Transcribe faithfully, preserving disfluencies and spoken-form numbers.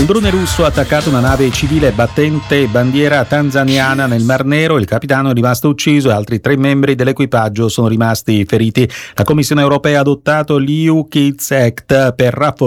Un drone russo ha attaccato una nave civile battente bandiera tanzaniana nel Mar Nero. Il capitano è rimasto ucciso e altri tre membri dell'equipaggio sono rimasti feriti. La Commissione europea ha adottato l'E U Kids Act per rafforzare